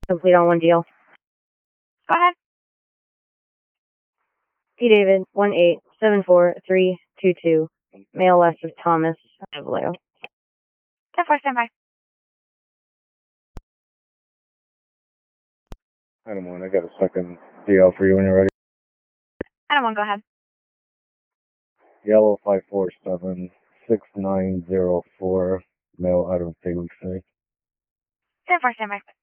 Complete on 1DL. Go ahead. P. David, 1874322. Male west of Thomas, Vallejo. 10-4, standby. Item 1, I got a second DL for you when you're ready. Item 1, go ahead. Yellow 5476904, male out of Daly City. 10-4, standby.